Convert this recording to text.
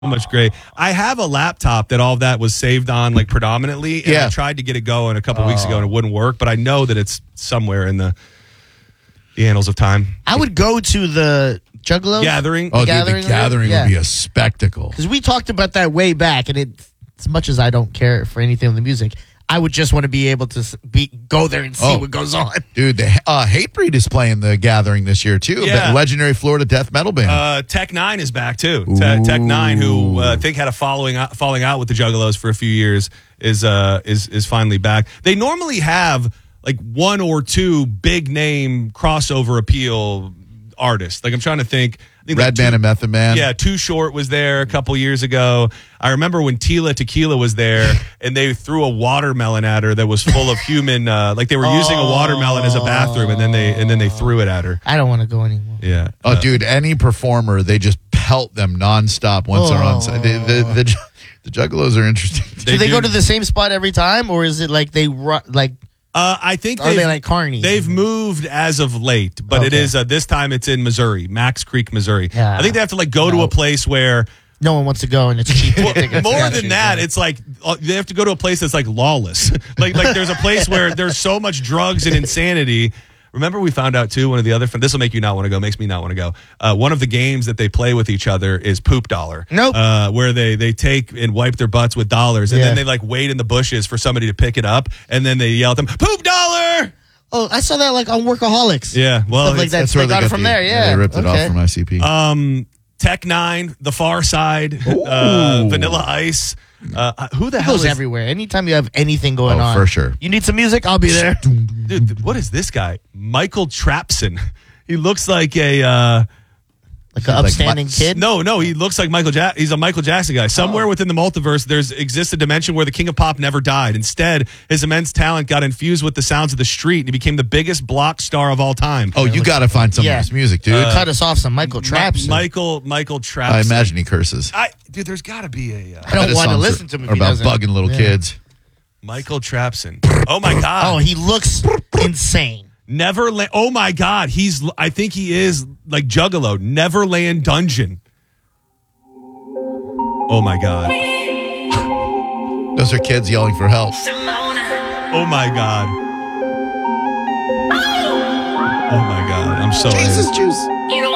much great. I have a laptop that all of that was saved on, like predominantly. And Yeah. I tried to get it going a couple weeks ago and it wouldn't work, but I know that it's somewhere in the annals of time. I would go to the Juggalo Gathering. Oh, Gathering dude, the gathering yeah. would be a spectacle. because we talked about that way back, and as much as I don't care for anything with the music, I would just want to be able to go there and see what goes on. Dude, the Hatebreed is playing the gathering this year, too. Yeah. The legendary Florida death metal band. Tech Nine is back too. Tech Nine, who I think had a falling out with the Juggalos for a few years, is finally back. They normally have like one or two big name crossover appeal artists. Like I'm trying to think. I think Red Man and Method Man. Yeah, Too Short was there a couple years ago. I remember when Tila Tequila was there, and they threw a watermelon at her that was full of human. Like they were using a watermelon as a bathroom, and then they threw it at her. I don't want to go anymore. Yeah. Oh, dude, any performer, they just pelt them nonstop once they're on site. The Juggalos are interesting. Do they go to the same spot every time, or is it like I think are they like Carney? They've moved as of late, but it is this time it's in Missouri, Max Creek, Missouri. Yeah. I think they have to like go to a place where no one wants to go, and it's cheap. tickets. more Got than you. that, it's like they have to go to a place that's like lawless. like there's a place where there's so much drugs and insanity. Remember, we found out too. One of the other this will make you not want to go. Makes me not want to go. One of the games that they play with each other is Poop Dollar. Nope. Where they take and wipe their butts with dollars, and then they like wait in the bushes for somebody to pick it up, and then they yell at them, "Poop Dollar!" Oh, I saw that like on Workaholics. Yeah, well, Stuff like that. That's where They got it from there. Yeah, they ripped it off from ICP. Tech Nine, The Far Side, Vanilla Ice. Who the It hell goes is everywhere. Anytime you have anything going on, for sure. You need some music, I'll be there. dude? What is this guy? Michael Trapson. He looks like a Like an upstanding kid. no. He looks like Michael Jackson. He's a Michael Jackson guy. Somewhere within the multiverse, exists a dimension where the King of Pop never died. Instead, his immense talent got infused with the sounds of the street, and he became the biggest block star of all time. Oh, you got to find some of this music, dude. Cut us off some Michael Traps. Michael Trapson. I imagine he curses. Dude, there's got to be a I don't His want to songs listen to him. are If he about doesn't. bugging little kids. Michael Trapson. Oh my God. Oh, he looks insane. Neverland. Oh my God, I think he is like Juggalo. Neverland Dungeon. Oh my God. Those are kids yelling for help. Oh my God. Oh my God. I'm so Jesus in. juice.